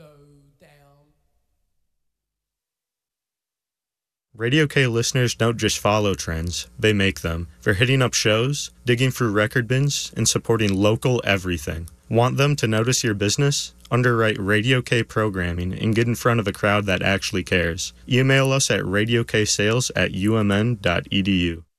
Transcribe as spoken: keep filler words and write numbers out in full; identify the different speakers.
Speaker 1: Radio K listeners don't just follow trends, they make them. They're hitting up shows, digging through record bins, and supporting local everything. Want them to notice your business? Underwrite Radio K programming and get in front of a crowd that actually cares. Email us at radioksales at umn dot edu.